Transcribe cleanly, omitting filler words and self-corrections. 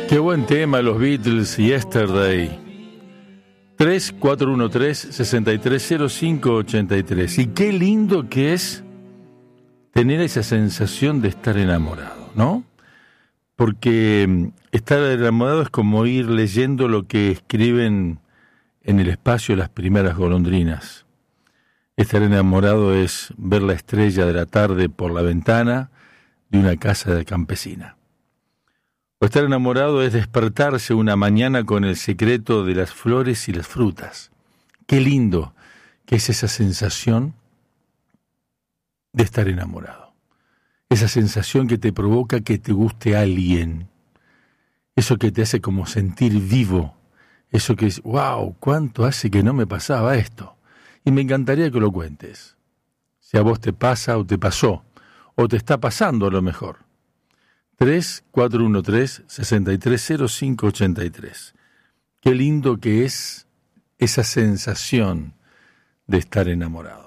Qué buen tema, los Beatles, Yesterday. 3413-630583. Y qué lindo que es tener esa sensación de estar enamorado, ¿no? Porque estar enamorado es como ir leyendo lo que escriben en el espacio las primeras golondrinas. Estar enamorado es ver la estrella de la tarde por la ventana de una casa de campesina. O estar enamorado es despertarse una mañana con el secreto de las flores y las frutas. Qué lindo que es esa sensación de estar enamorado. Esa sensación que te provoca que te guste alguien. Eso que te hace como sentir vivo. Eso que es, wow, ¿cuánto hace que no me pasaba esto? Y me encantaría que lo cuentes. Si a vos te pasa o te pasó, o te está pasando a lo mejor. 3413-630583. Qué lindo que es esa sensación de estar enamorado.